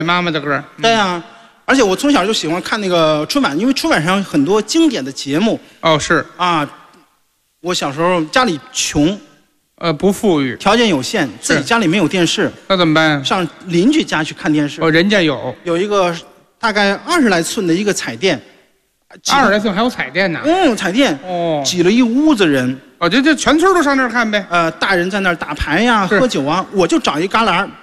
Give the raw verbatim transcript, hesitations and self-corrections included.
妈妈的歌。 嗯、对呀、啊，而且我从小就喜欢看那个春晚，因为春晚上有很多经典的节目。 哦，是啊，我小时候家里穷， 呃，不富裕， 条件有限，自己家里没有电视， 那怎么办？ 上邻居家去看电视。 哦，人家有， 有一个大概二十来寸的一个彩电。 二十来寸还有彩电呢？ 嗯，彩电哦， 挤了一屋子人。 哦，这这全村都上那儿看呗。 呃，大人在那儿打牌呀、喝酒啊，我就找一旮旯